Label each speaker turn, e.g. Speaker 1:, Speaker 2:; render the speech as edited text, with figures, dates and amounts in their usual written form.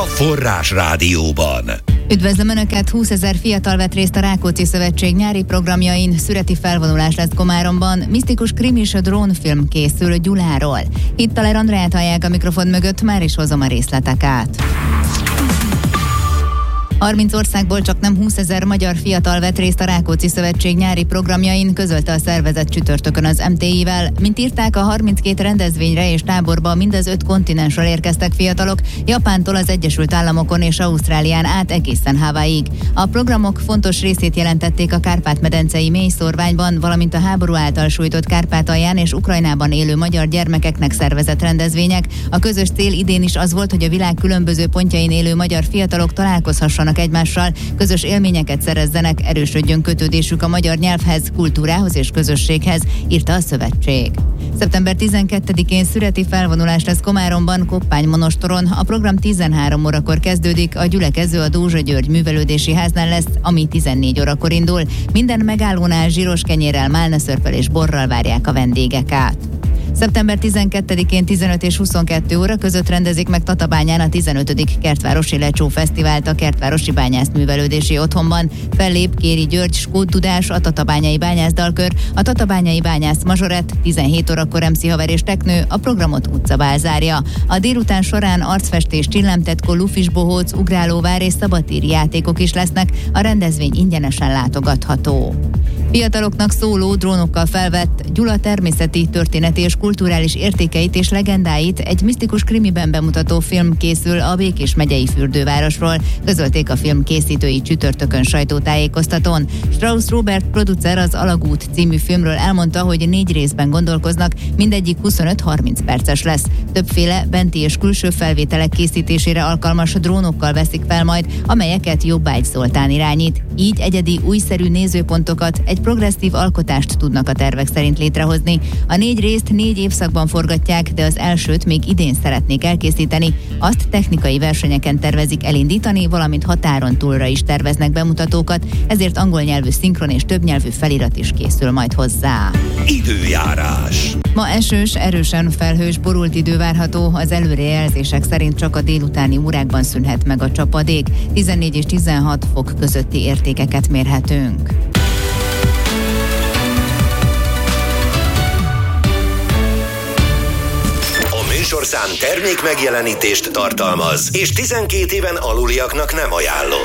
Speaker 1: Forrás Rádióban.
Speaker 2: Üdvözlöm Önöket! 20 000 fiatal vett részt a Rákóczi Szövetség nyári programjain, szüreti felvonulás lesz Komáromban, misztikus krimi és drónfilm készül Gyuláról. Itt Taler Andreát hallják a mikrofon mögött, már is hozom a részleteket. 30 országból csak nem 20 000 magyar fiatal vett részt a Rákóczi Szövetség nyári programjain, közölte a szervezet csütörtökön az MTI-vel. Mint írták, a 32 rendezvényre és táborba mindez 5 kontinensről érkeztek fiatalok, Japántól az Egyesült Államokon és Ausztrálián át egészen Hawaiig. A programok fontos részét jelentették a Kárpát-medencei mélyszórványban, valamint a háború által sújtott Kárpátalján és Ukrajnában élő magyar gyermekeknek szervezett rendezvények. A közös cél idén is az volt, hogy a világ különböző pontjain élő magyar fiatalok találkozhassanak egymással, közös élményeket szerezzenek, erősödjön kötődésük a magyar nyelvhez, kultúrához és közösséghez, írta a szövetség. Szeptember 12-én szüreti felvonulás lesz Komáromban, Koppány-Monostoron. A program 13 órakor kezdődik, a gyülekező a Dózsa György művelődési háznál lesz, ami 14 órakor indul. Minden megállónál zsíros kenyérrel, málnaszörppel és borral várják a vendégeket. Szeptember 12-én 15 és 22 óra között rendezik meg Tatabányán a 15. Kertvárosi Lecsó Fesztivált a Kertvárosi Bányászművelődési Otthonban. Fellép Kéri György Skót Tudás, a Tatabányai Bányászdalkör, a Tatabányai Bányász Mazsorett, 17 órakor MC Haver és Teknő, a programot utcabál zárja. A délután során arcfestés, csillámtetkó, lufis bohóc, ugrálóvár és szabadtéri játékok is lesznek, a rendezvény ingyenesen látogatható. Fiataloknak szóló, drónokkal felvett Gyula természeti, történeti és kulturális értékeit és legendáit egy misztikus krimiben bemutató film készül a Békés megyei fürdővárosról, közölték a film készítői csütörtökön sajtótájékoztatón. Strauss Robert producer az Alagút című filmről elmondta, hogy 4 részben gondolkoznak, mindegyik 25-30 perces lesz. Többféle benti és külső felvételek készítésére alkalmas drónokkal veszik fel majd, amelyeket Jobbágy Zoltán irányít. Így egyedi, újszerű nézőpontokat, egy progresszív alkotást tudnak a tervek szerint létrehozni. A 4 részt 4 évszakban forgatják, de az elsőt még idén szeretnék elkészíteni. Azt technikai versenyeken tervezik elindítani, valamint határon túlra is terveznek bemutatókat, ezért angol nyelvű szinkron és többnyelvű felirat is készül majd hozzá.
Speaker 1: Időjárás.
Speaker 2: Ma esős, erősen felhős, borult idő várható, az előrejelzések szerint csak a délutáni órákban szűnhet meg a csapadék, 14 és 16 fok közötti értékeket mérhetünk.
Speaker 1: Műsorszám termék megjelenítést tartalmaz, és 12 éven aluliaknak nem ajánlott.